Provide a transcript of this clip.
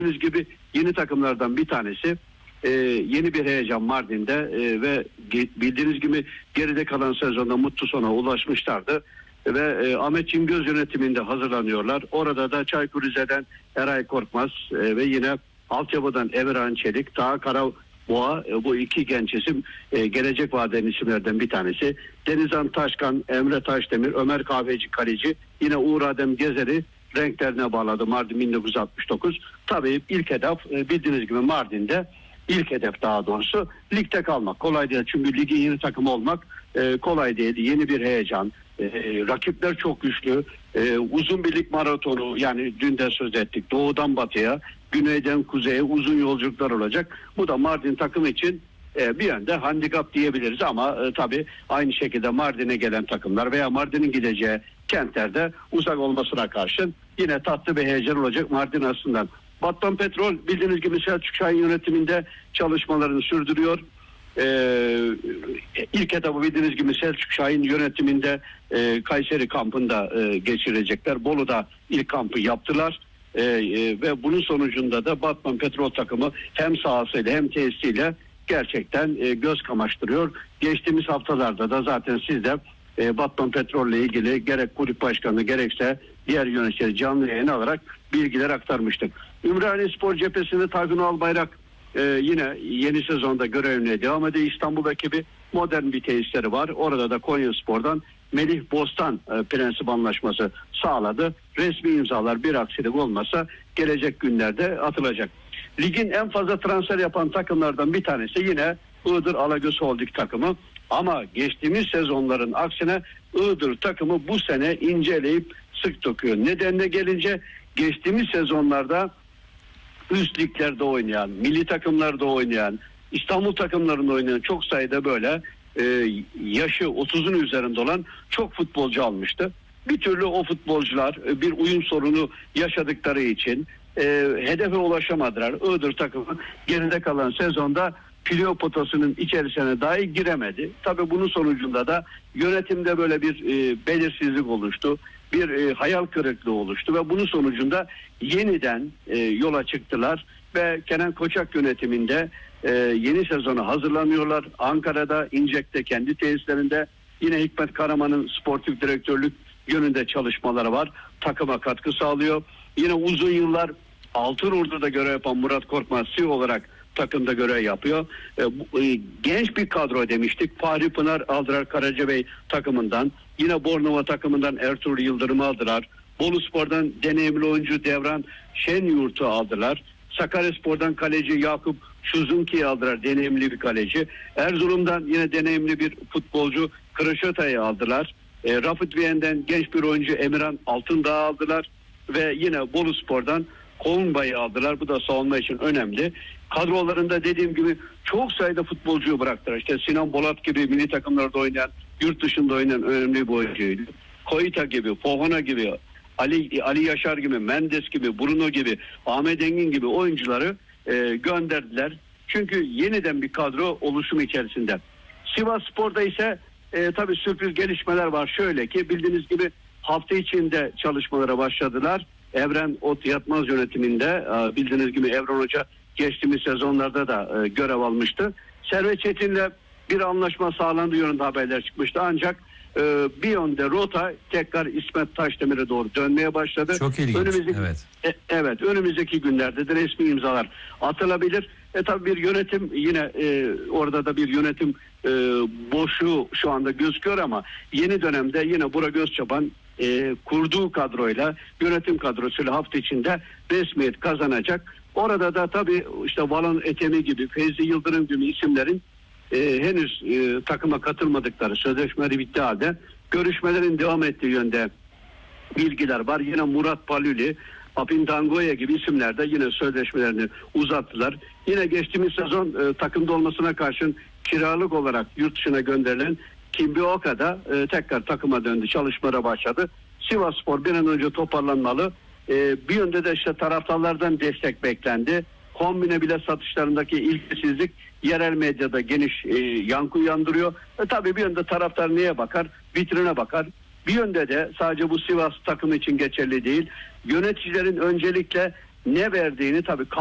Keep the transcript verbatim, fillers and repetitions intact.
Bildiğiniz gibi yeni takımlardan bir tanesi. Ee, yeni bir heyecan Mardin'de ee, ve bildiğiniz gibi geride kalan sezonda mutlu sona ulaşmışlardı. Ve e, Ahmet Cingöz yönetiminde hazırlanıyorlar. Orada da Çaykur Rize'den Eray Korkmaz e, ve yine altyapıdan Emirhan Çelik, Taha Karaboğa, e, bu iki genç isim e, gelecek vaden isimlerden bir tanesi. Denizhan Taşkan, Emre Taşdemir, Ömer Kahveci kaleci, yine Uğur Adem Gezer'i renklerine bağladı Mardin bin dokuz yüz altmış dokuz. Tabii ilk hedef e, bildiğiniz gibi Mardin'de ilk hedef daha doğrusu ligde kalmak. Kolay değil çünkü ligin yeni takımı olmak e, kolay değil. Yeni bir heyecan. E, rakipler çok güçlü. E, uzun bir lig maratonu, yani dün de söz ettik. Doğudan batıya, güneyden kuzeye uzun yolculuklar olacak. Bu da Mardin takımı için e, bir yönde handikap diyebiliriz ama e, tabii aynı şekilde Mardin'e gelen takımlar veya Mardin'in gideceği kentlerde uzak olmasına karşın yine tatlı bir heyecan olacak Mardin aslında. Batman Petrol bildiğiniz gibi Selçuk Şahin yönetiminde çalışmalarını sürdürüyor. Ee, ilk etabı bildiğiniz gibi Selçuk Şahin yönetiminde e, Kayseri kampında e, geçirecekler. Bolu'da ilk kampı yaptılar. E, e, ve bunun sonucunda da Batman Petrol takımı hem sahasıyla hem tesisiyle gerçekten e, göz kamaştırıyor. Geçtiğimiz haftalarda da zaten siz de e, Batman Petrol ile ilgili gerek kulüp başkanı gerekse diğer yöneticileri canlı yayın alarak bilgiler aktarmıştık. Ümraniyespor cephesinde Tayfun Albayrak e, yine yeni sezonda görevine devam ediyor. İstanbul ekibi modern bir tesisleri var. Orada da Konyaspor'dan Melih Bostan e, prensip anlaşması sağladı. Resmi imzalar bir aksilik olmasa gelecek günlerde atılacak. Ligin en fazla transfer yapan takımlardan bir tanesi yine Iğdır Alagöz Holding takımı. Ama geçtiğimiz sezonların aksine Iğdır takımı bu sene inceleyip sık dokuyor. Nedenine gelince geçtiğimiz sezonlarda üst liglerde oynayan, milli takımlarda oynayan, İstanbul takımlarında oynayan çok sayıda böyle e, yaşı otuzun üzerinde olan çok futbolcu almıştı. Bir türlü o futbolcular e, bir uyum sorunu yaşadıkları için e, hedefe ulaşamadılar. Iğdır takımı geride kalan sezonda playoff potasının içerisine dahi giremedi. Tabii bunun sonucunda da yönetimde böyle bir e, belirsizlik oluştu. Bir e, hayal kırıklığı oluştu ve bunun sonucunda yeniden e, yola çıktılar ve Kenan Koçak yönetiminde e, yeni sezona hazırlanıyorlar. Ankara'da, İncek'te kendi tesislerinde, yine Hikmet Karaman'ın sportif direktörlük yönünde çalışmaları var. Takıma katkı sağlıyor. Yine uzun yıllar Altınordu'da görev yapan Murat Korkmaz C E O olarak takımda görev yapıyor. E, bu, e, genç bir kadro demiştik. Fahri Pınar aldılar Karacabey takımından. Yine Bornova takımından Ertuğrul Yıldırım'ı aldılar. Boluspor'dan deneyimli oyuncu Devran Şenyurt'u aldılar. Sakaryaspor'dan kaleci Yakup Şuzunki'yi aldılar. Deneyimli bir kaleci. Erzurum'dan yine deneyimli bir futbolcu Kırışatay'ı aldılar. E, Rafet Viyen'den genç bir oyuncu Emirhan Altındağ'ı aldılar. Ve yine Boluspor'dan Kolunbay'ı aldılar. Bu da savunma için önemli. Kadrolarında dediğim gibi çok sayıda futbolcuyu bıraktılar. İşte Sinan Bolat gibi milli takımlarda oynayan, yurt dışında oynayan önemli bir oyuncuydu. Koyta gibi, Pohana gibi, Ali Ali Yaşar gibi, Mendes gibi, Bruno gibi, Ahmet Engin gibi oyuncuları e, gönderdiler. Çünkü yeniden bir kadro oluşumu içerisinde. Sivasspor'da ise e, tabii sürpriz gelişmeler var. Şöyle ki bildiğiniz gibi hafta içinde çalışmalara başladılar. Evren Ot Yatmaz yönetiminde bildiğiniz gibi Evren Hoca geçtiğimiz sezonlarda da görev almıştı. Servet Çetin'le bir anlaşma sağlandığı yönünde haberler çıkmıştı. Ancak bir yönde rota tekrar İsmet Taşdemir'e doğru dönmeye başladı. Çok ilginç. Önümüzdeki, evet. E, evet önümüzdeki günlerde de resmi imzalar atılabilir. E tabi bir yönetim yine e, orada da bir yönetim e, boşluğu şu anda gözüküyor ama yeni dönemde yine Burak Özçaban e, kurduğu kadroyla, yönetim kadrosuyla hafta içinde resmiyet kazanacak. Orada da tabi işte Valon Etemi gibi, Feyzi Yıldırım gibi isimlerin e, henüz e, takıma katılmadıkları, sözleşmeleri bitti halde görüşmelerin devam ettiği yönde bilgiler var. Yine Murat Paluli, Apin Dangoya gibi isimler de yine sözleşmelerini uzattılar. Yine geçtiğimiz sezon e, takımda olmasına karşın kiralık olarak yurt dışına gönderilen Kimbi Oka da e, tekrar takıma döndü, çalışmalara başladı. Sivasspor bir an önce toparlanmalı. E, bir yönde de işte taraftarlardan destek beklendi. Kombine bile satışlarındaki ilgisizlik yerel medyada geniş e, yankı uyandırıyor. E, tabii bir yönde taraftar neye bakar? Vitrine bakar. Bir yönde de sadece bu Sivas takımı için geçerli değil. Yöneticilerin öncelikle ne verdiğini tabii